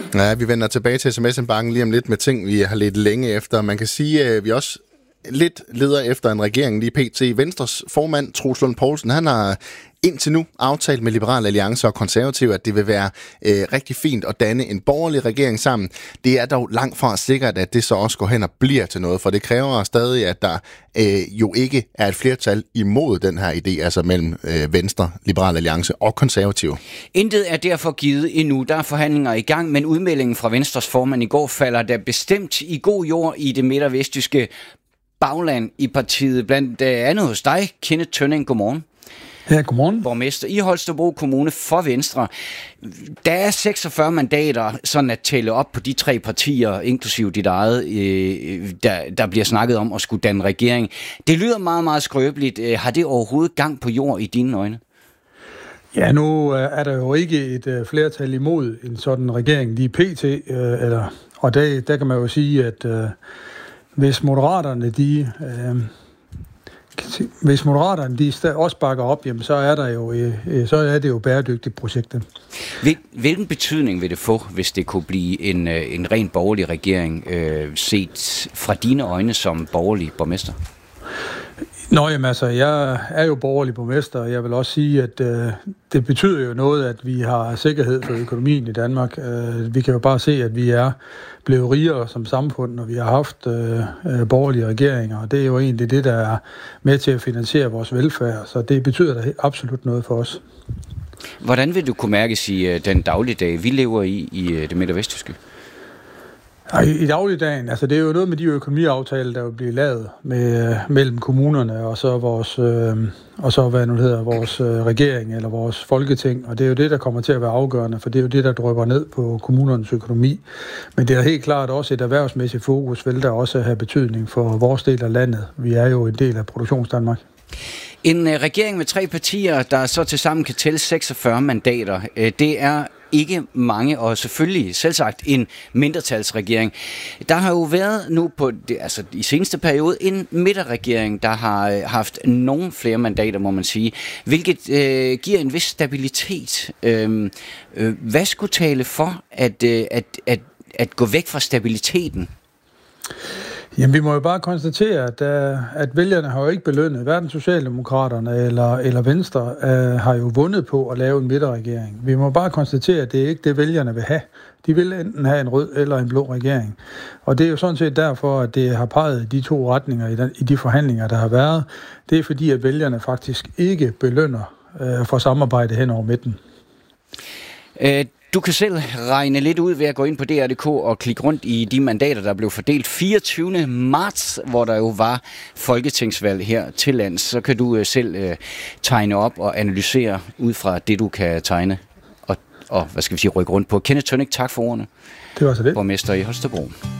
Ja, vi vender tilbage til sms-banken lige om lidt med ting, vi har lidt længe efter. Man kan sige, at vi også lidt leder efter en regering lige pt. Venstres formand, Troels Lund Poulsen, han har indtil nu aftalt med Liberal Alliance og Konservative, at det vil være rigtig fint at danne en borgerlig regering sammen. Det er dog langt fra sikkert, at det så også går hen og bliver til noget, for det kræver stadig, at der jo ikke er et flertal imod den her idé, altså mellem Venstre, Liberal Alliance og Konservative. Intet er derfor givet endnu. Der er forhandlinger i gang, men udmeldingen fra Venstres formand i går falder der bestemt i god jord i det midtervestjyske bagland i partiet. Blandt andet hos dig, Kenneth Tønning. Godmorgen. Ja, godmorgen. Borgmester i Holstebro Kommune for Venstre. Der er 46 mandater, sådan at tælle op på de 3 partier, inklusive dit eget, der bliver snakket om at skulle danne regering. Det lyder meget, meget skrøbeligt. Har det overhovedet gang på jord i dine øjne? Ja, nu er der jo ikke et flertal imod en sådan regering lige pt. Og der kan man jo sige, at hvis Moderaterne også bakker op, jamen, så er det jo bæredygtigt projektet. Hvilken betydning vil det få, hvis det kunne blive en ren borgerlig regering, set fra dine øjne som borgerlig borgmester? Nå, jamen altså, jeg er jo borgerlig borgmester, og jeg vil også sige, at det betyder jo noget, at vi har sikkerhed for økonomien i Danmark. Vi kan jo bare se, at vi er blevet rigere som samfund, når vi har haft borgerlige regeringer, og det er jo egentlig det, der er med til at finansiere vores velfærd, så det betyder da absolut noget for os. Hvordan vil du kunne mærkes i den dagligdag, vi lever i det midtervestjyske? I dagligdagen, altså det er jo noget med de økonomiaftaler, der vil blive lavet mellem kommunerne og så vores regering eller vores folketing, og det er jo det, der kommer til at være afgørende, for det er jo det, der drypper ned på kommunernes økonomi. Men det er helt klart også et erhvervsmæssigt fokus, vil der også have betydning for vores del af landet. Vi er jo en del af Produktionsdanmark. En regering med 3 partier, der så tilsammen kan tælle 46 mandater, det er ikke mange, og selvfølgelig selvsagt en mindretalsregering. Der har jo været nu i seneste periode en midterregering, der har haft nogle flere mandater, må man sige, hvilket giver en vis stabilitet. Hvad skulle tale for at gå væk fra stabiliteten? Jamen, vi må jo bare konstatere, at vælgerne har jo ikke belønnet. Hverken Socialdemokraterne eller Venstre har jo vundet på at lave en midterregering. Vi må bare konstatere, at det er ikke det, vælgerne vil have. De vil enten have en rød eller en blå regering. Og det er jo sådan set derfor, at det har peget de 2 retninger i de forhandlinger, der har været. Det er fordi, at vælgerne faktisk ikke belønner for samarbejde hen over midten. Du kan selv regne lidt ud ved at gå ind på DR.dk og klikke rundt i de mandater, der blev fordelt 24. marts, hvor der jo var folketingsvalg her til lands. Så kan du selv tegne op og analysere ud fra det, du kan tegne og rykke rundt på. Kenneth Tønning, tak for ordene. Det var så det. Borgmester i Holstebro.